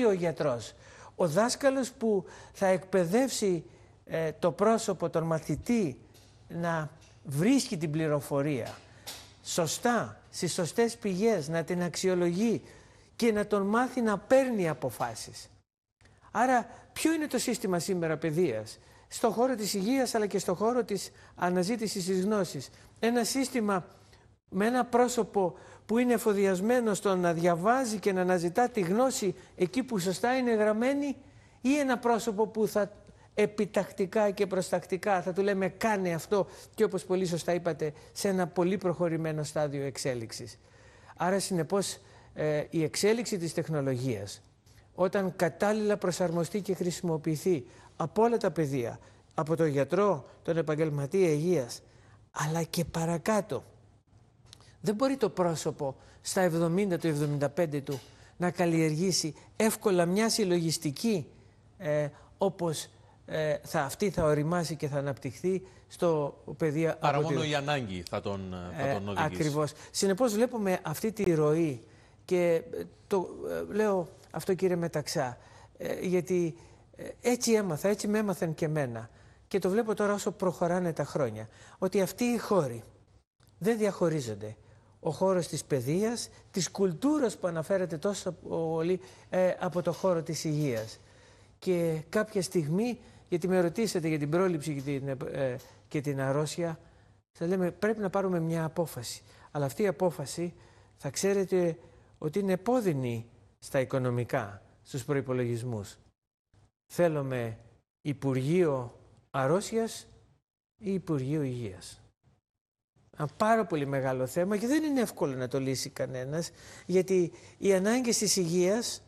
ο γιατρός. Ο δάσκαλος που θα εκπαιδεύσει το πρόσωπο, τον μαθητή, να βρίσκει την πληροφορία σωστά, στις σωστές πηγές, να την αξιολογεί και να τον μάθει να παίρνει αποφάσεις. Άρα, ποιο είναι το σύστημα σήμερα παιδείας? Στον χώρο της υγείας, αλλά και στον χώρο της αναζήτησης της γνώσης. Ένα σύστημα με ένα πρόσωπο που είναι εφοδιασμένο στο να διαβάζει και να αναζητά τη γνώση εκεί που σωστά είναι γραμμένη, ή ένα πρόσωπο που θα επιτακτικά και προστακτικά θα του λέμε κάνε αυτό, και όπως πολύ σωστά είπατε, σε ένα πολύ προχωρημένο στάδιο εξέλιξης. Άρα συνεπώς η εξέλιξη της τεχνολογίας, όταν κατάλληλα προσαρμοστεί και χρησιμοποιηθεί από όλα τα πεδία, από τον γιατρό, τον επαγγελματία υγείας, αλλά και παρακάτω, δεν μπορεί το πρόσωπο στα 70 του, 75 του να καλλιεργήσει εύκολα μια συλλογιστική όπως αυτή θα οριμάσει και θα αναπτυχθεί στο πεδίο. Άρα μόνο η ανάγκη θα τον οδηγήσει. Ακριβώς. Συνεπώς βλέπουμε αυτή τη ροή και λέω αυτό, κύριε Μεταξά, γιατί έτσι έμαθα, έτσι με έμαθαν και εμένα, και το βλέπω τώρα όσο προχωράνε τα χρόνια, ότι αυτοί οι χώροι δεν διαχωρίζονται. Ο χώρος της παιδείας, της κουλτούρας που αναφέρεται τόσο πολύ, από το χώρο της υγείας. Και κάποια στιγμή, γιατί με ρωτήσατε για την πρόληψη και την αρρώστια, σας λέμε πρέπει να πάρουμε μια απόφαση. Αλλά αυτή η απόφαση θα ξέρετε ότι είναι επώδυνη στα οικονομικά, στους προϋπολογισμούς. Θέλουμε Υπουργείο Αρρώστιας ή Υπουργείο Υγείας? Ένα πάρα πολύ μεγάλο θέμα και δεν είναι εύκολο να το λύσει κανένας, γιατί οι ανάγκες της υγείας,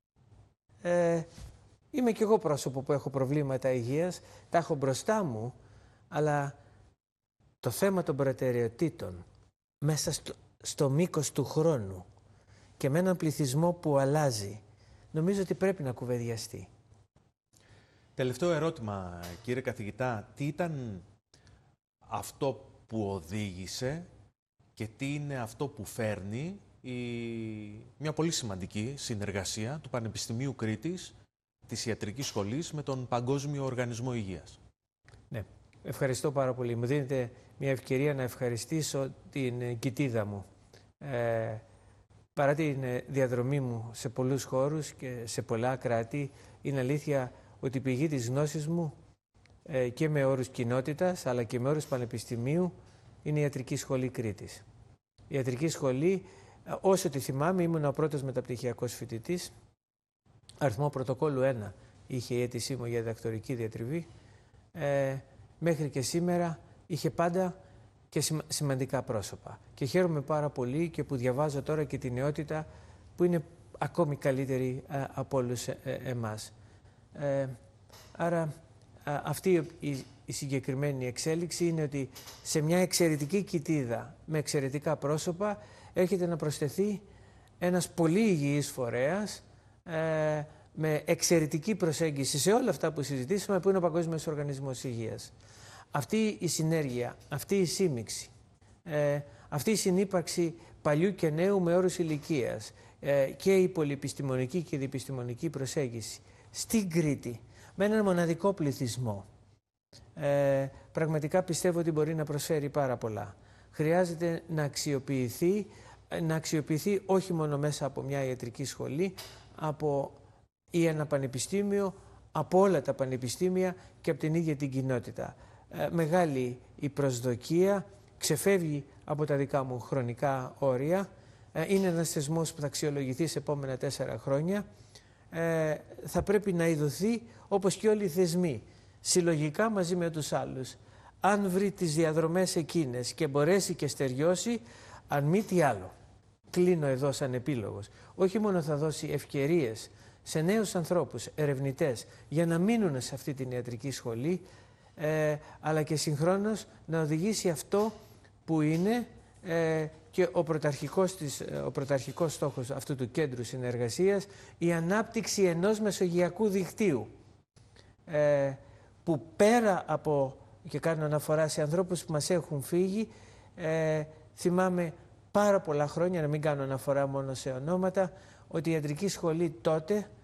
είμαι κι εγώ πρόσωπο που έχω προβλήματα υγείας, τα έχω μπροστά μου, αλλά το θέμα των προτεραιοτήτων μέσα στο μήκος του χρόνου και με έναν πληθυσμό που αλλάζει, νομίζω ότι πρέπει να κουβεντιαστεί. Τελευταίο ερώτημα, κύριε καθηγητά, τι ήταν αυτό που οδήγησε και τι είναι αυτό που φέρνει μια πολύ σημαντική συνεργασία του Πανεπιστημίου Κρήτης, της Ιατρικής Σχολής, με τον Παγκόσμιο Οργανισμό Υγείας? Ναι, ευχαριστώ πάρα πολύ. Μου δίνετε μια ευκαιρία να ευχαριστήσω την κοιτίδα μου. Παρά την διαδρομή μου σε πολλούς χώρους και σε πολλά κράτη, είναι αλήθεια ότι η πηγή της γνώσης μου και με όρους κοινότητας αλλά και με όρους πανεπιστημίου είναι η Ιατρική Σχολή Κρήτης. Η Ιατρική Σχολή, όσο τη θυμάμαι, ήμουν ο πρώτος μεταπτυχιακός φοιτητής. Αριθμό πρωτοκόλλου 1 είχε η αίτησή μου για διδακτορική διατριβή. Μέχρι και σήμερα είχε πάντα και σημαντικά πρόσωπα. Και χαίρομαι πάρα πολύ και που διαβάζω τώρα και τη νεότητα που είναι ακόμη καλύτερη από όλους εμάς. Άρα αυτή η συγκεκριμένη εξέλιξη είναι ότι σε μια εξαιρετική κοιτίδα με εξαιρετικά πρόσωπα έρχεται να προσθεθεί ένας πολύ υγιής φορέας με εξαιρετική προσέγγιση σε όλα αυτά που συζητήσαμε, που είναι ο Παγκόσμιος Οργανισμός Υγείας. Αυτή η συνέργεια, αυτή η σύμμιξη, αυτή η συνύπαρξη παλιού και νέου με όρους ηλικίας και η πολυεπιστημονική και η διεπιστημονική προσέγγιση στην Κρήτη, με έναν μοναδικό πληθυσμό, πραγματικά πιστεύω ότι μπορεί να προσφέρει πάρα πολλά. Χρειάζεται να αξιοποιηθεί όχι μόνο μέσα από μια ιατρική σχολή, ή ένα πανεπιστήμιο, από όλα τα πανεπιστήμια και από την ίδια την κοινότητα. Μεγάλη η προσδοκία, ξεφεύγει από τα δικά μου χρονικά όρια, είναι ένας θεσμός που θα αξιολογηθεί σε επόμενα 4 χρόνια. Θα πρέπει να ειδωθεί όπως και όλοι οι θεσμοί, συλλογικά μαζί με τους άλλους. Αν βρει τις διαδρομές εκείνες και μπορέσει και στεριώσει, αν μη τι άλλο, κλείνω εδώ σαν επίλογος, όχι μόνο θα δώσει ευκαιρίες σε νέους ανθρώπους, ερευνητές, για να μείνουν σε αυτή την ιατρική σχολή, αλλά και συγχρόνως να οδηγήσει αυτό που είναι και ο πρωταρχικός στόχος αυτού του κέντρου συνεργασίας, η ανάπτυξη ενός μεσογειακού δικτύου, που πέρα από, και κάνω αναφορά σε ανθρώπους που μας έχουν φύγει, θυμάμαι πάρα πολλά χρόνια, να μην κάνω αναφορά μόνο σε ονόματα, ότι η ιατρική σχολή τότε